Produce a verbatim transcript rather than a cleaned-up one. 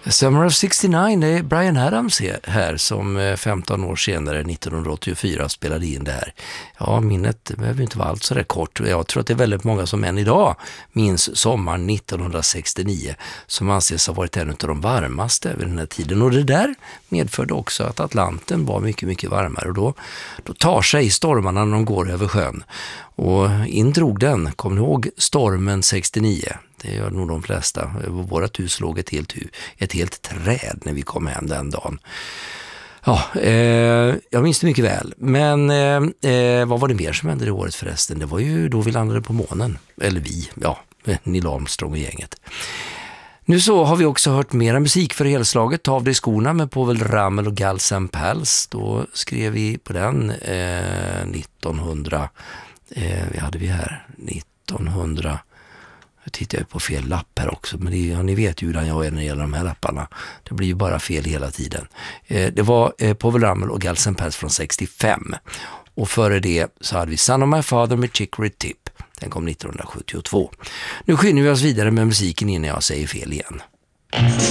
Summer of sextionio, det är Bryan Adams här som femton år senare, nittonhundraåttiofyra, spelade in det här. Ja, minnet behöver inte vara allt så där kort. Jag tror att det är väldigt många som än idag minns sommaren nittonhundrasextionio som anses ha varit en av de varmaste över den här tiden. Och det där medförde också att Atlanten var mycket, mycket varmare. Och då, då tar sig stormarna när de går över sjön. Och indrog den, kom ni ihåg stormen sextionio? Det gör nog de flesta. Vårat hus låg ett helt, ett helt träd när vi kom hem den dagen. Ja, eh, jag minns det mycket väl. Men eh, vad var det mer som hände det året förresten? Det var ju då vi landade på månen. Eller vi, ja, Neil Armstrong och gänget. Nu så har vi också hört mera musik för helslaget. Ta av dig skorna med Povel Ramel och Guns N' Pals. Då skrev vi på den eh, nittonhundra... Eh, vad hade vi här? nittonhundra... Jag tittar ju på fel lapp här också, men det, ja, ni vet ju hur jag är när det gäller de här lapparna. Det blir ju bara fel hela tiden. Eh, det var eh, Povel Ramel och Guns N' Pals från sextiofem. Och före det så hade vi Son of My Father med Chicory Tip. Den kom nittonhundrasjuttiotvå. Nu skyndar vi oss vidare med musiken innan jag säger fel igen.